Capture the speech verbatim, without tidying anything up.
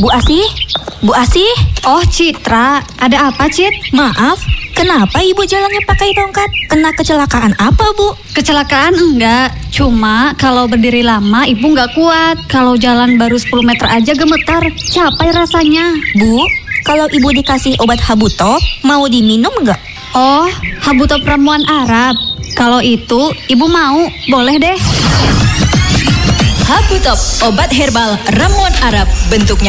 Bu Asih? Bu Asih? Oh, Citra. Ada apa, Cit? Maaf, kenapa ibu jalannya pakai tongkat? Kena kecelakaan apa, Bu? Kecelakaan enggak. Cuma kalau berdiri lama ibu nggak kuat. Kalau jalan baru sepuluh meter aja gemetar. Capek rasanya. Bu, kalau ibu dikasih obat Habuto, mau diminum nggak? Oh, Habuto ramuan Arab. Kalau itu ibu mau, boleh deh. Habutop, obat herbal ramuan Arab, bentuknya